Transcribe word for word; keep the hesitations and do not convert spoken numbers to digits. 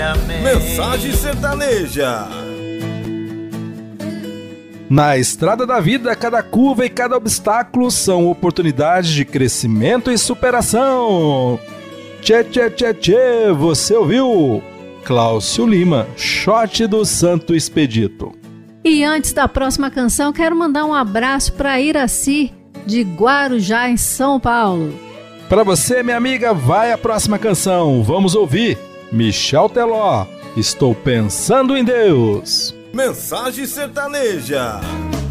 amém. Mensagem sertaneja. Na estrada da vida, cada curva e cada obstáculo são oportunidades de crescimento e superação. Tchê, tchê, tchê, tchê, você ouviu? Cláudio Lima, shot do Santo Expedito. E antes da próxima canção, quero mandar um abraço para Iraci, de Guarujá, em São Paulo. Para você, minha amiga, vai a próxima canção. Vamos ouvir Michel Teló, Estou Pensando em Deus. Mensagem sertaneja.